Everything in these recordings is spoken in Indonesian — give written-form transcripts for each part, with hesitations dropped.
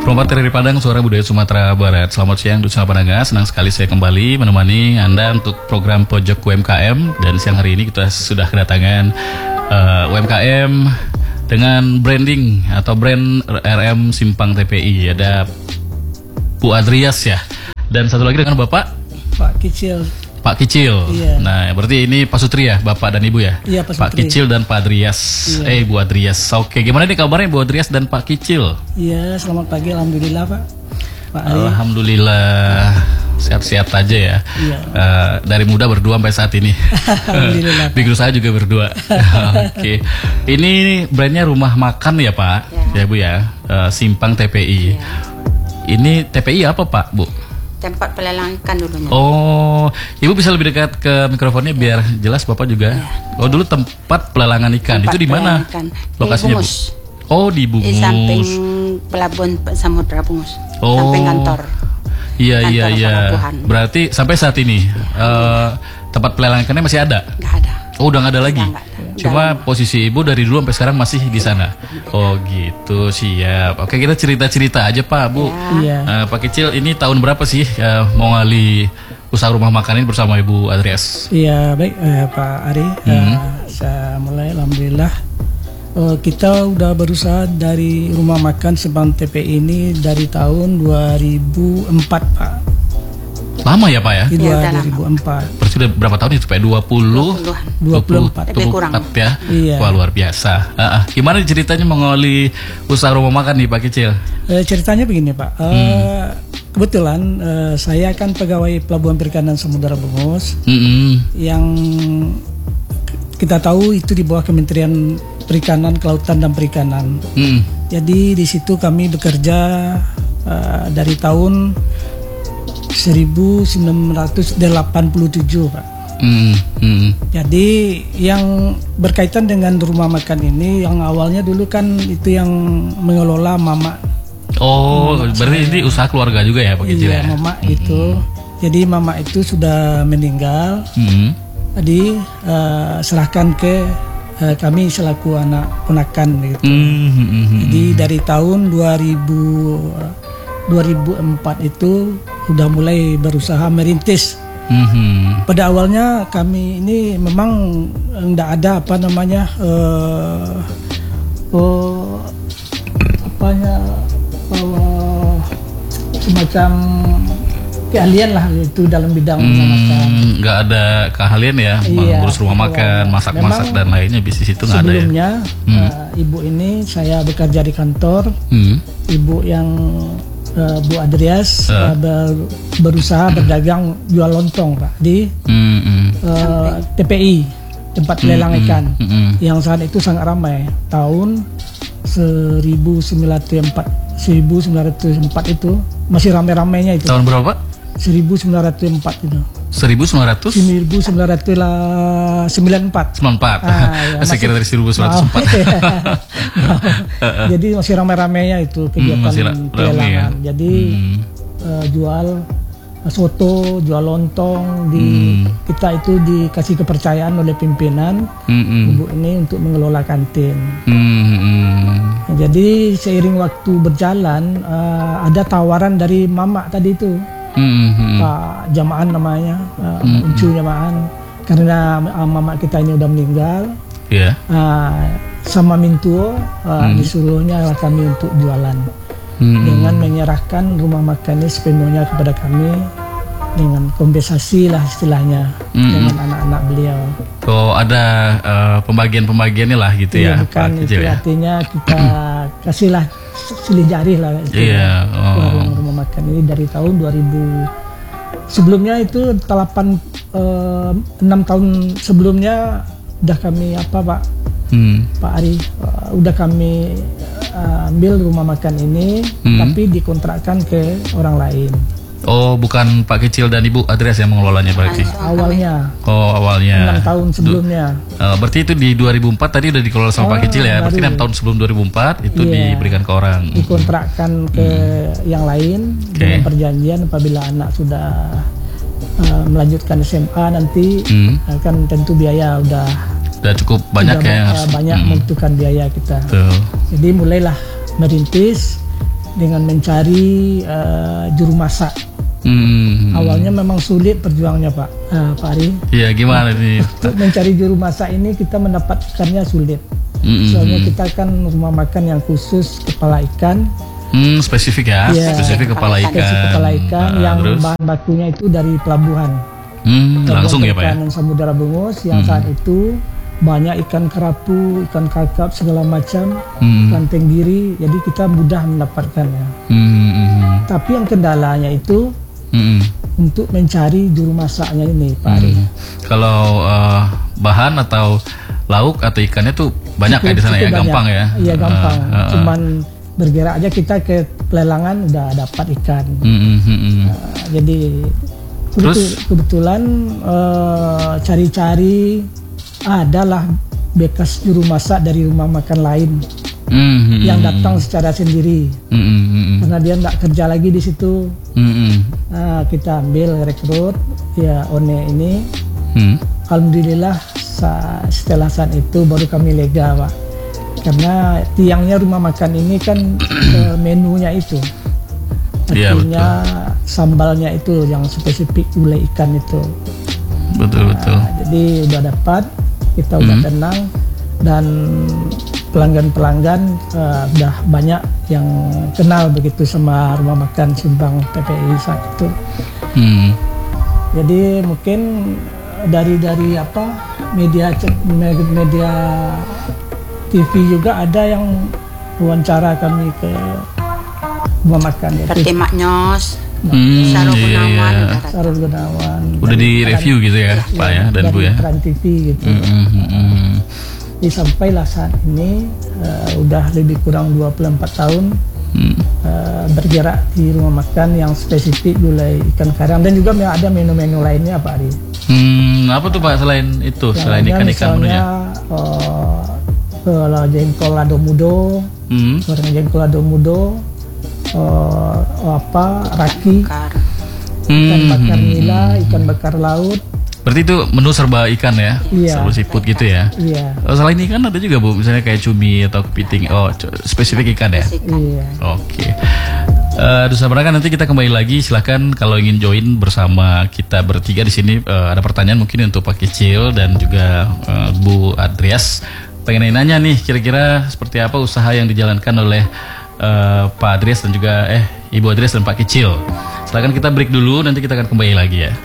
Promoter dari Padang, Suara Budaya Sumatera Barat. Selamat siang Dusun Pananga, senang sekali saya kembali menemani Anda untuk program Pojok UMKM. Dan siang hari ini kita sudah kedatangan UMKM dengan branding atau brand RM Simpang TPI. Ada Bu Adrias ya. Dan satu lagi dengan Bapak Pak Kicil. Pak Kicil. Iya. Nah, berarti ini Pak Sutri ya, Bapak dan Ibu ya? Iya, Pak Kicil dan Pak Adrias. Iya. Bu Adrias. Oke, gimana nih kabarnya Bu Adrias dan Pak Kicil? Iya, selamat pagi, alhamdulillah Pak. Pak Ari. Alhamdulillah sehat-sehat aja ya. Iya. Dari muda berdua sampai saat ini. Alhamdulillah. Big saya juga berdua. Oke. Ini brandnya rumah makan ya Pak? Ya Bu ya. Simpang TPI. Ini TPI apa Pak Bu? Tempat pelelangan ikan dulunya. Oh, Ibu bisa lebih dekat ke mikrofonnya biar jelas Bapak juga. Oh, dulu tempat pelelangan ikan. Tempat Itu di mana? Lokasinya, Bu? Oh, di Bungus. Di samping pelabuhan Samudra Bungus. Oh. Samping kantor. Iya. Pelabuhan. Berarti sampai saat ini tempat pelelangan ikannya masih ada? Nggak ada. Oh, udah nggak ada lagi. Nggak ada. Cuma posisi Ibu dari dulu sampai sekarang masih di sana. Oh, gitu. Siap. Oke, kita cerita-cerita aja Pak, Bu. Iya. Pak Kicil, ini tahun berapa sih mau ngali usaha rumah makan ini bersama Ibu Adrias? Iya, baik Pak Ari. Saya mulai, alhamdulillah. Kita udah berusaha dari rumah makan Simpang TPI ini dari tahun 2004 Pak. Lama ya Pak ya? Itu Iya, 2004. Berarti udah berapa tahun itu Pak? 24. Lebih kurang. ya? Iya. Wah, luar biasa. Gimana ceritanya mengawali usaha rumah makan nih Pak Kicil? Ceritanya begini Pak. Kebetulan saya kan pegawai Pelabuhan Perikanan Samudra Bungus yang kita tahu itu di bawah Kementerian Perikanan, Kelautan dan Perikanan. Jadi di situ kami bekerja dari tahun 1987 Pak. Jadi yang berkaitan dengan rumah makan ini, yang awalnya dulu kan itu yang mengelola Mama. Oh, berarti ini usaha keluarga juga ya Pak Kicil ya? Iya, Mama itu. Jadi Mama itu sudah meninggal. Jadi serahkan ke kami selaku anak ponakan gitu. Jadi dari tahun 2004 itu udah mulai berusaha merintis. Pada awalnya kami ini memang enggak ada apa namanya semacam keahlian lah itu dalam bidang rumah makan. Nggak ada keahlian ya, mengurus rumah makan, masak-masak dan lainnya, bisnis itu nggak ada ya? Sebelumnya ibu ini saya bekerja di kantor. Ibu yang Bu Adrias berusaha berdagang jual lontong Pak di TPI, tempat pelelang ikan, yang saat itu sangat ramai. Tahun 1904 itu masih ramai-ramainya itu. Tahun berapa Pak? 1904 itu. 1994. 1994. Saya kira dari 1904. Jadi masih ramai-ramainya itu kegiatan pelelangan. Ya. Jadi jual soto, jual lontong kita itu dikasih kepercayaan oleh pimpinan ibu ini untuk mengelola kantin. Jadi seiring waktu berjalan ada tawaran dari Mama tadi itu. Pak Jamaan namanya, Uncu Jamaan, karena Mama kita ini udah meninggal. Sama Mintuo disuruhnya kami untuk jualan dengan menyerahkan rumah makan ini sepenuhnya kepada kami dengan kompensasi lah istilahnya dengan anak-anak beliau. Oh, ada pembagian-pembagiannya lah gitu ya, bukan Pak Kicil ya? Artinya kita kasihlah silih jari lah rumah makan ini dari tahun 2000. Sebelumnya itu 6 tahun sebelumnya udah kami Pak Ari, udah kami ambil rumah makan ini tapi dikontrakkan ke orang lain. Oh, bukan Pak Kicil dan Ibu Adrias yang mengelolanya berarti? Awalnya. Oh, awalnya. 6 tahun sebelumnya. Berarti itu di 2004 tadi udah dikelola sama Pak Kicil ya? Berarti 6 tahun sebelum 2004 itu diberikan ke orang. Dikontrakkan ke yang lain dengan perjanjian apabila anak sudah melanjutkan SMA nanti kan tentu biaya udah cukup banyak ya. Banyak membutuhkan biaya kita. Betul. Jadi mulailah merintis dengan mencari juru masak. Awalnya memang sulit perjuangannya Pak Ari. Iya, gimana nih? Untuk mencari juru masak ini kita mendapatkannya sulit. Soalnya kita kan rumah makan yang khusus kepala ikan. Spesifik ya, spesifik kepala ikan. Spesifik kepala ikan yang terus? bahan bakunya itu dari pelabuhan. Langsung ya Pak ya? Pelabuhan Samudera Bungus yang saat itu banyak ikan kerapu, ikan kakap segala macam, ikan tenggiri. Jadi kita mudah mendapatkannya. Tapi yang kendalanya itu untuk mencari juru masaknya ini Pak Ari. Kalau bahan atau lauk atau ikannya tuh banyak ya di sana ya, gampang ya? Iya gampang. Cuman bergerak aja kita ke pelelangan udah dapat ikan. Jadi kebetulan cari-cari adalah bekas juru masak dari rumah makan lain yang datang secara sendiri karena dia tidak kerja lagi di situ. Kita ambil rekrut ya One ini. Alhamdulillah setelah saat itu baru kami lega Pak, karena tiangnya rumah makan ini kan menunya itu artinya sambalnya itu yang spesifik gulai ikan itu. Betul. Jadi udah dapat, kita udah tenang, dan pelanggan udah banyak yang kenal begitu sama rumah makan Simpang PPI saat itu. Jadi mungkin dari media TV juga ada yang wawancara kami ke rumah makan seperti Mak Nyos, Sarul Gunawan. Udah di review gitu ya Pak ya dan Bu ya. Trans TV gitu. Jadi sampailah saat ini udah lebih kurang 24 tahun bergerak di rumah makan yang spesifik gulai ikan karang, dan juga ada menu-menu lainnya Pak Ari. Apa tuh Pak selain itu, selain ikan-ikan menunya? Kalau jengkol lado mudo, goreng jengkol lado mudo, raki, ikan bakar nila, ikan bakar laut. Berarti itu menu serba ikan ya? Iya. Serba seafood gitu ya? Iya. Selain ikan ada juga Bu, misalnya kayak cumi atau kepiting. Spesifik ikan ya? Iya. Oke. Dusa Berakan, nanti kita kembali lagi. Silahkan kalau ingin join bersama kita bertiga di sini. Ada pertanyaan mungkin untuk Pak Kicil dan juga Bu Adrias. Pengen nanya nih, kira-kira seperti apa usaha yang dijalankan oleh Pak Adrias dan juga Ibu Adrias dan Pak Kicil. Silahkan kita break dulu, nanti kita akan kembali lagi ya.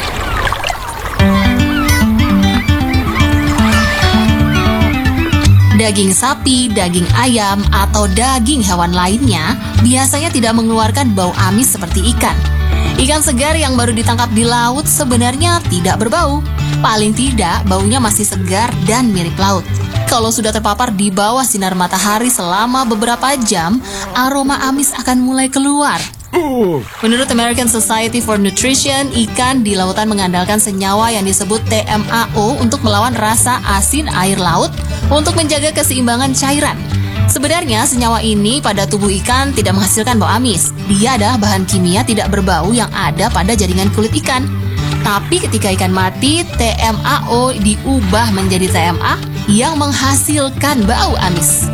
Daging sapi, daging ayam, atau daging hewan lainnya biasanya tidak mengeluarkan bau amis seperti ikan. Ikan segar yang baru ditangkap di laut sebenarnya tidak berbau. Paling tidak, baunya masih segar dan mirip laut. Kalau sudah terpapar di bawah sinar matahari selama beberapa jam, aroma amis akan mulai keluar. Menurut American Society for Nutrition, ikan di lautan mengandalkan senyawa yang disebut TMAO untuk melawan rasa asin air laut untuk menjaga keseimbangan cairan. Sebenarnya senyawa ini pada tubuh ikan tidak menghasilkan bau amis. Dia adalah bahan kimia tidak berbau yang ada pada jaringan kulit ikan. Tapi ketika ikan mati, TMAO diubah menjadi TMA yang menghasilkan bau amis.